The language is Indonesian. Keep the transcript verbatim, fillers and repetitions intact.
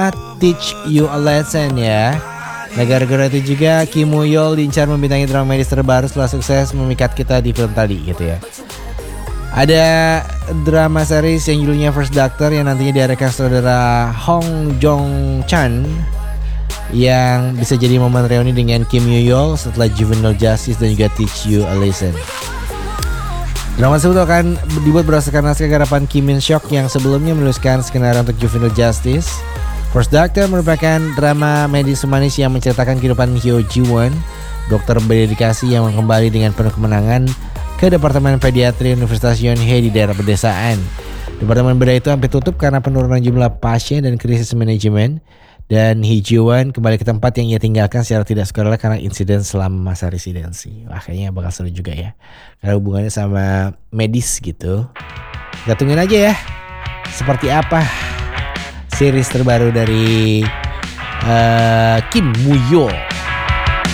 drama Teach You a Lesson ya. Nah gara-gara itu juga Kim Woo Yeol diincar membintangi drama medis terbaru setelah sukses memikat kita di film tadi gitu ya. Ada drama series yang judulnya First Doctor yang nantinya diarahkan saudara Hong Jong Chan, yang bisa jadi momen reuni dengan Kim Woo Yeol setelah Juvenile Justice dan juga Teach You a Lesson. Drama tersebut akan dibuat berdasarkan naskah garapan Kim Min Seok yang sebelumnya menuliskan skenario untuk Juvenile Justice. First Doctor merupakan drama medis humanis yang menceritakan kehidupan Hyo Ji-won, dokter berdedikasi yang kembali dengan penuh kemenangan ke Departemen Pediatri Universitas Yonsei di daerah pedesaan. Departemen bedah itu hampir tutup karena penurunan jumlah pasien dan krisis manajemen. Dan Hee Ji-won kembali ke tempat yang ia tinggalkan secara tidak sukarela karena insiden selama masa residensi. Wah kayaknya bakal seru juga ya, karena hubungannya sama medis gitu. Kita tungguin aja ya, seperti apa series terbaru dari uh, Kim Woo Yeol.